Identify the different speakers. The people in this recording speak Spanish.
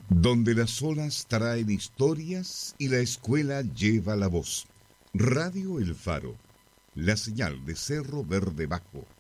Speaker 1: Donde las olas traen historias y la escuela lleva la voz. Radio El Faro, la señal de Cerro Verde Bajo,